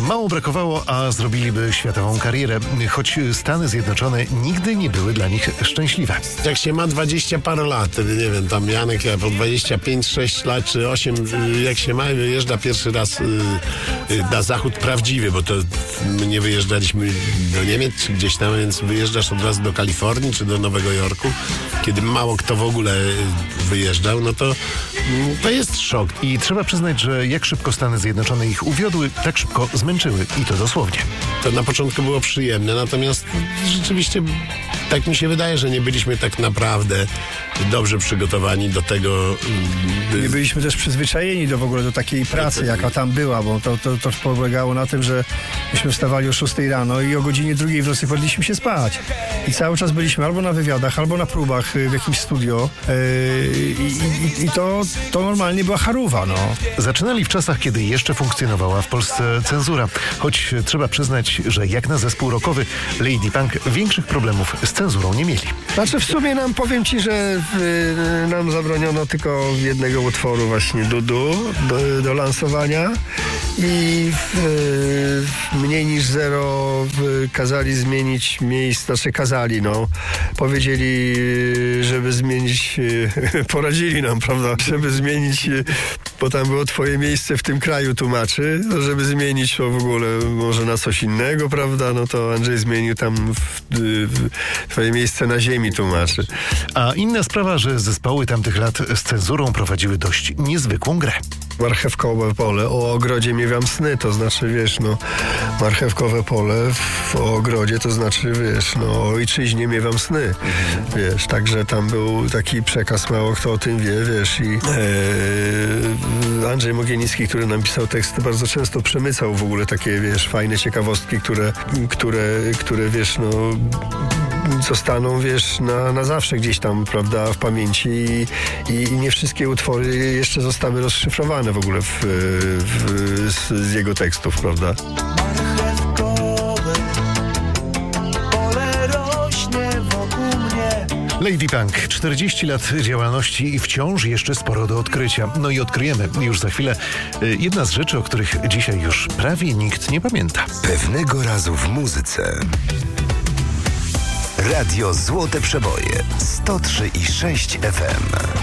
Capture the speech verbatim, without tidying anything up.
Mało brakowało, a zrobiliby światową karierę, choć Stany Zjednoczone nigdy nie były dla nich szczęśliwe. Jak się ma dwadzieścia parę lat, wtedy nie wiem, tam Janek ja po dwadzieścia pięć, sześć lat czy osiem, jak się ma, wyjeżdża pierwszy raz y, y, na zachód prawdziwy, bo to my nie wyjeżdżaliśmy do Niemiec czy gdzieś tam, więc wyjeżdżasz od razu do Kalifornii czy do Nowego Jorku, kiedy mało kto w ogóle wyjeżdżał, no to, to jest szok. I trzeba przyznać, że jak szybko Stany Zjednoczone ich uwiodły, tak szybko zmęczyły. I to dosłownie. To na początku było przyjemne, natomiast rzeczywiście tak mi się wydaje, że nie byliśmy tak naprawdę dobrze przygotowani do tego. Nie byliśmy też przyzwyczajeni do w ogóle do takiej pracy, jaka tam była, bo to, to, to polegało na tym, że myśmy wstawali o szóstej rano i o godzinie drugiej w nocy powinniśmy się spać. I cały czas byliśmy albo na wywiadach, albo na próbach w jakimś studio yy, i, i, i to, to normalnie była charówa, no. Zaczynali w czasach, kiedy jeszcze funkcjonowała w Polsce cenzura, choć trzeba przyznać, że jak na zespół rockowy Lady Punk większych problemów z cenzurą nie mieli. Znaczy w sumie nam, powiem ci, że y, nam zabroniono tylko jednego utworu właśnie Dudu do, do lansowania i y, mniej niż zero y, kazali zmienić miejsce, znaczy kazali, no. Powiedzieli, y, żeby zmienić, y, poradzili nam, prawda, żeby zmienić, y, bo tam było twoje miejsce w tym kraju tłumaczy, no, żeby zmienić to w ogóle może na coś innego, prawda, no to Andrzej zmienił tam w, w, twoje miejsce na ziemi tłumaczy. A inna sprawa, że zespoły tamtych lat z cenzurą prowadziły dość niezwykłą grę. Marchewkowe pole, o ogrodzie miewam sny, to znaczy, wiesz, no, marchewkowe pole w ogrodzie, to znaczy, wiesz, no, o ojczyźnie miewam sny, mhm. wiesz, także tam był taki przekaz, mało kto o tym wie, wiesz, i e, Andrzej Mogienicki, który nam pisał teksty, bardzo często przemycał w ogóle takie, wiesz, fajne ciekawostki, które, które, które wiesz, no, zostaną, wiesz, na, na zawsze gdzieś tam, prawda, w pamięci i, i nie wszystkie utwory jeszcze zostały rozszyfrowane w ogóle w, w, z, z jego tekstów, prawda. Lady Punk, czterdzieści lat działalności i wciąż jeszcze sporo do odkrycia. No i odkryjemy już za chwilę jedna z rzeczy, o których dzisiaj już prawie nikt nie pamięta. Pewnego razu w muzyce. Radio Złote Przeboje sto trzy i sześć F M.